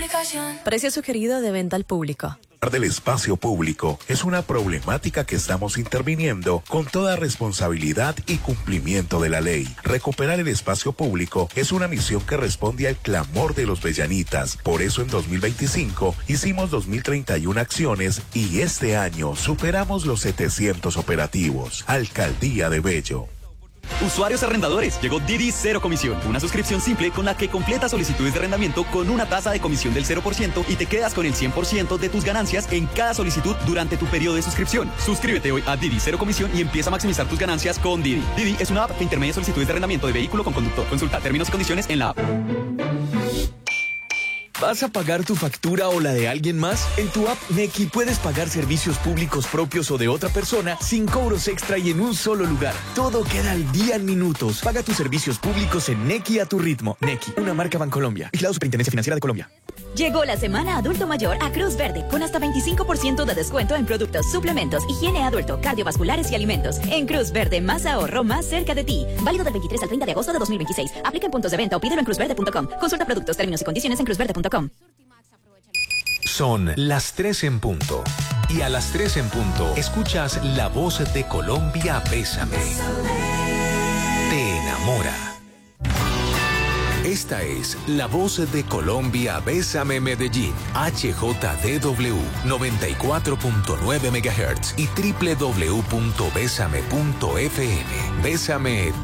aplicación. Precio sugerido de venta al público. Del espacio público es una problemática que estamos interviniendo con toda responsabilidad y cumplimiento de la ley. Recuperar el espacio público es una misión que responde al clamor de los bellanitas. Por eso en 2025 hicimos 2031 acciones y este año superamos los 700 operativos. Alcaldía de Bello. Usuarios arrendadores, llegó Didi Cero Comisión, una suscripción simple con la que completas solicitudes de arrendamiento con una tasa de comisión del 0% y te quedas con el 100% de tus ganancias en cada solicitud durante tu periodo de suscripción. Suscríbete hoy a Didi Cero Comisión y empieza a maximizar tus ganancias con Didi. Didi es una app que intermedia solicitudes de arrendamiento de vehículo con conductor. Consulta términos y condiciones en la app. ¿Vas a pagar tu factura o la de alguien más? En tu app Nequi puedes pagar servicios públicos propios o de otra persona sin cobros extra y en un solo lugar. Todo queda al día en minutos. Paga tus servicios públicos en Nequi a tu ritmo. Nequi, una marca Bancolombia. Vigilado Superintendencia Financiera de Colombia. Llegó la semana adulto mayor a Cruz Verde con hasta 25% de descuento en productos, suplementos, higiene adulto, cardiovasculares y alimentos. En Cruz Verde, más ahorro, más cerca de ti. Válido del 23 al 30 de agosto de 2026. Aplica en puntos de venta o pídelo en cruzverde.com. Consulta productos, términos y condiciones en cruzverde.com. Son las 3 en punto. Y a las 3 en punto escuchas La Voz de Colombia, Bésame. Te enamora. Esta es La Voz de Colombia, Bésame Medellín, HJDW 94.9 MHz y www.besame.fm. Bésame